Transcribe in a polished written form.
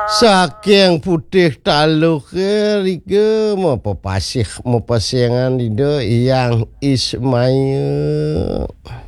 Saking putih taluk ke Rika mau papasih mau pasangan ida yang Ismail.